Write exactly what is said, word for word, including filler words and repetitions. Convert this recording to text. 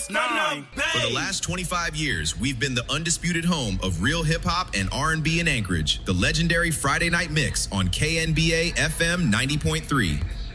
West nine. For the last twenty-five years, we've been the undisputed home of real hip-hop and R and B in Anchorage. The legendary Friday Night Mix on K N B A F M ninety point three.